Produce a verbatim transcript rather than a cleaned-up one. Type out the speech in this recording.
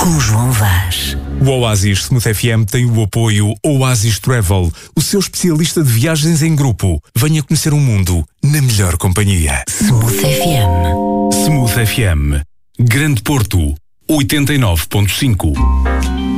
com João Vaz. O Oasis Smooth F M tem o apoio Oasis Travel, o seu especialista de viagens em grupo. Venha conhecer o mundo na melhor companhia. Smooth F M. Smooth F M. Grande Porto, oitenta e nove ponto cinco.